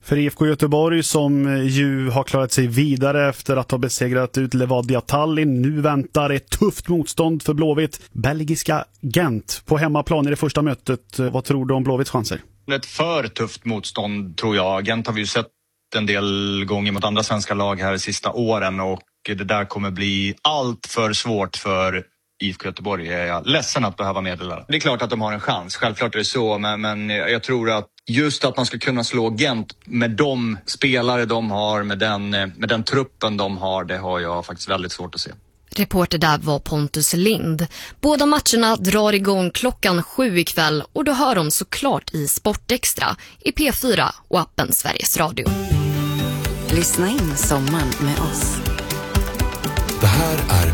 För IFK Göteborg som ju har klarat sig vidare efter att ha besegrat ut Levadia Tallinn. Nu väntar ett tufft motstånd för Blåvitt. Belgiska Gent på hemmaplan i det första mötet. Vad tror du om Blåvitts chanser? Ett för tufft motstånd tror jag. Gent har vi ju sett en del gånger mot andra svenska lag här de sista åren. Och det där kommer bli allt för svårt för IFK Göteborg. Är jag ledsen att behöva meddela. Det är klart att de har en chans. Självklart är det så. Men jag tror att just att man ska kunna slå Gent med de spelare de har, med den truppen de har, det har jag faktiskt väldigt svårt att se. Reporter där var Pontus Lind. Båda matcherna drar igång 7:00 ikväll och du hör dem såklart i Sportextra, i P4 och appen Sveriges Radio. Lyssna in sommaren med oss. Det här är